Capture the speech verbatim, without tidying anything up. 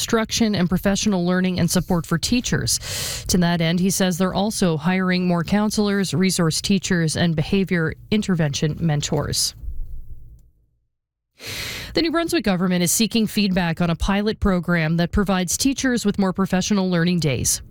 instruction and professional learning and support for teachers. To that end, he says they're also hiring more counselors, resource teachers, and behavior intervention mentors. The New Brunswick government is seeking feedback on a pilot program that provides teachers with more professional learning days.